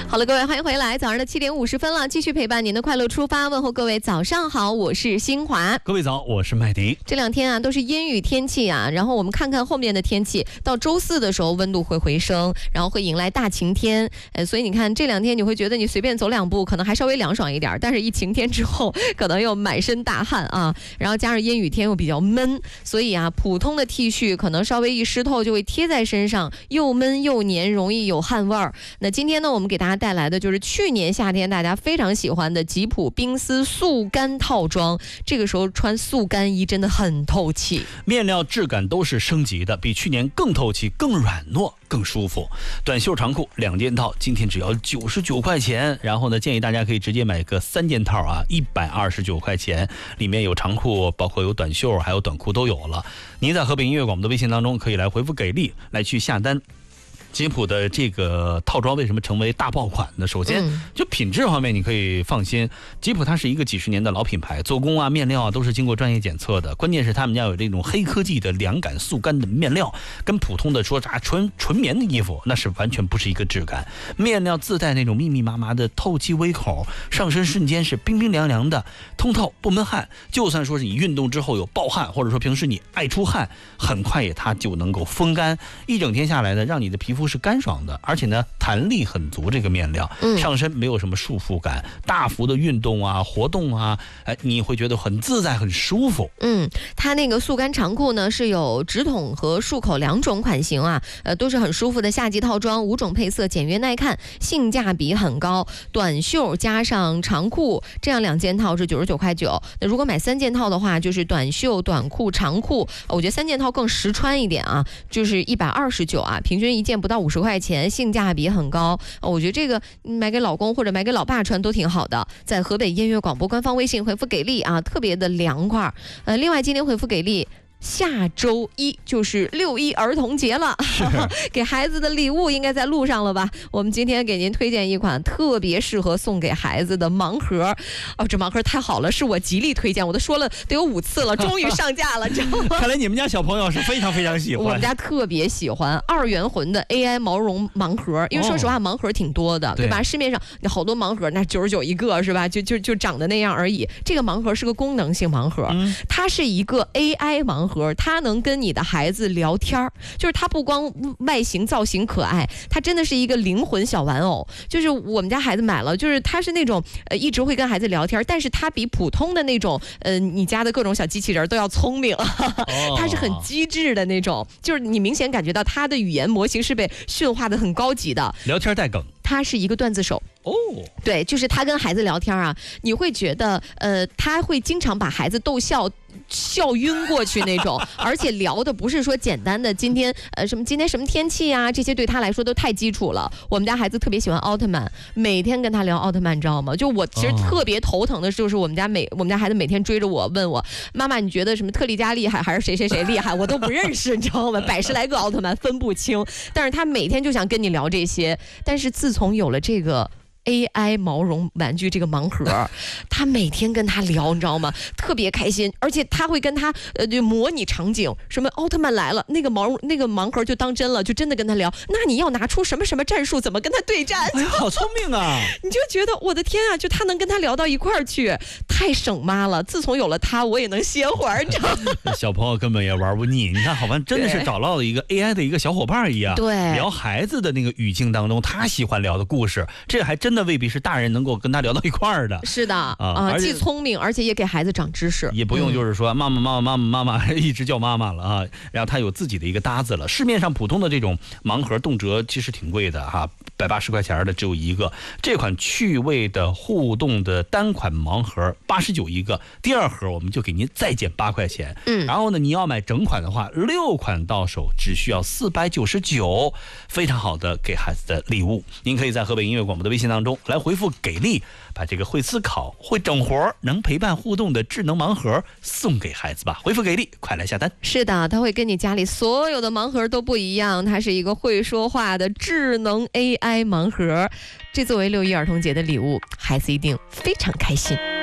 好了，各位，欢迎回来。早上的7点50分了，继续陪伴您的快乐出发，问候各位早上好，我是新华。 各位早，我是麦迪。 这两天啊都是阴雨天气啊，然后我们看看后面的天气，到周四的时候温度会回升，然后会迎来大晴天。所以你看这两天你会觉得你随便走两步可能还稍微凉爽一点，但是一晴天之后可能又满身大汗啊，然后加上阴雨天又比较闷，所以啊普通的 T 恤可能稍微一湿透就会贴在身上，又闷又黏，容易有汗味儿。那今天呢我们给大家带来的就是去年夏天大家非常喜欢的吉普冰丝速干套装，这个时候穿速干衣真的很透气， 面料质感都是升级的，比去年更透气、更软糯、更舒服。短袖长裤2件套，今天只要99块钱。然后呢，建议大家可以直接买个3件套啊，129块钱，里面有长裤，包括有短袖，还有短裤都有了。您在河北音乐广播的微信当中可以来回复给力来去下单。吉普的这个套装为什么成为大爆款呢？首先就品质方面你可以放心，吉普它是一个几十年的老品牌，做工啊面料啊都是经过专业检测的，关键是他们家有这种黑科技的凉感速干的面料，跟普通的说啥纯棉的衣服那是完全不是一个质感。面料自带那种密密麻麻的透气微口，上身瞬间是冰冰凉凉的，通透不闷汗，就算说是你运动之后有暴汗，或者说平时你爱出汗，很快也它就能够风干，一整天下来呢让你的皮肤是干爽的，而且呢弹力很足，这个面料上身没有什么束缚感，大幅的运动啊活动啊，你会觉得很自在很舒服。 它那个速干长裤呢是有直筒和束口2种款型啊，都是很舒服的夏季套装，5种配色，简约耐看，性价比很高。短袖加上长裤这样2件套是99块9，那如果买3件套的话就是短袖短裤长裤，我觉得3件套更实穿一点啊，就是129啊，平均1件不到50块钱，性价比很高。我觉得这个买给老公或者买给老爸穿都挺好的。在河北音乐广播官方微信回复给力啊，特别的凉快。另外今天回复给力，下周1就是6·1儿童节了，给孩子的礼物应该在路上了吧？我们今天给您推荐一款特别适合送给孩子的盲盒。这盲盒太好了，是我极力推荐，我都说了得有5次了，终于上架了，知道吗？ 看来你们家小朋友是非常非常喜欢。 我们家特别喜欢2元魂的 AI 毛绒盲盒，因为说实话盲盒挺多的，对吧？市面上有好多盲盒，那99一个是吧？就长得那样而已。这个盲盒是个功能性盲盒，它是一个 AI 盲盒，它能跟你的孩子聊天，就是它不光外形造型可爱，它真的是一个灵魂小玩偶。就是我们家孩子买了，就是它是那种一直会跟孩子聊天，但是它比普通的那种你家的各种小机器人都要聪明，它是很机智的那种，就是你明显感觉到它的语言模型是被驯化的很高级的， 聊天带梗。 他是一个段子手对，就是他跟孩子聊天啊，你会觉得他会经常把孩子逗笑晕过去那种，而且聊的不是说简单的今天今天什么天气啊，这些对他来说都太基础了。我们家孩子特别喜欢奥特曼，每天跟他聊奥特曼，你知道吗？就我其实特别头疼的就是我们家孩子每天追着我问我，妈妈你觉得什么特利迦厉害还是谁谁谁厉害，我都不认识，你知道吗？110来个奥特曼分不清，但是他每天就想跟你聊这些。但是自从有了这个AI 毛绒玩具这个盲盒，他每天跟他聊，你知道吗？特别开心，而且他会跟他就模拟场景，什么奥特曼来了，那个盲盒就当真了，就真的跟他聊。那你要拿出什么什么战术，怎么跟他对战？ 哎呀，好聪明啊！ 你就觉得我的天啊，就他能跟他聊到一块儿去，太省妈了。自从有了他，我也能歇会儿，你知道吗？ 小朋友根本也玩不腻。你看，好像真的是找到了一个 AI 的一个小伙伴一样， 对， 聊孩子的那个语境当中，他喜欢聊的故事，这还真的未必是大人能够跟他聊到一块儿的。 是的既聪明，而且也给孩子长知识， 也不用就是说妈妈一直叫妈妈了啊。然后他有自己的一个搭子了。市面上普通的这种盲盒动辄其实挺贵的哈，180块钱的只有一个。这款趣味的互动的单款盲盒89一个，第2盒我们就给您再减8块钱。然后呢，你要买整款的话，6款到手只需要499，非常好的给孩子的礼物。您可以在河北音乐广播的微信当中来回复给力，把这个会思考、会整活、能陪伴互动的智能盲盒送给孩子吧。回复给力，快来下单。 是的，它会跟你家里所有的盲盒都不一样，它是一个会说话的智能 AI 盲盒。这作为6·1儿童节的礼物，孩子一定非常开心。